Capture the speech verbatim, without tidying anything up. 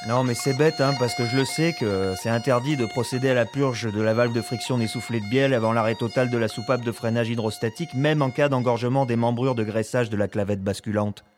Non, mais c'est bête, hein, parce que je le sais que c'est interdit de procéder à la purge de la valve de friction des soufflets de bielle avant l'arrêt total de la soupape de freinage hydrostatique, même en cas d'engorgement des membrures de graissage de la clavette basculante.